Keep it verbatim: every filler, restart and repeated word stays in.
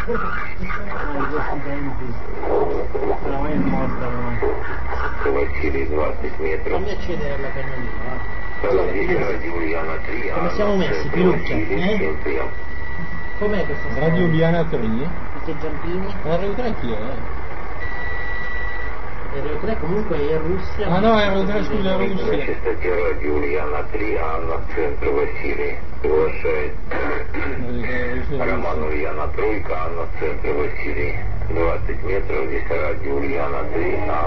questi tempi veramente morta ormai. Василий двадцать метров. Fammi accedere alla pennolina, Колодезера Юлиана три. Come siamo messi, Piluccia? Eh? Com'è questa storia? Radio Biana tre? Questi giampini? Radio tre chi è? Radio tre comunque è in Russia. Ah no, è Radio tre, scusa, è На Russia. частоте радио Ульяна три, Анна, центр Василий. Приглашает Роман Ульяна тройка, Анна, центр Василий. двадцать метров, здесь радио Ульяна три,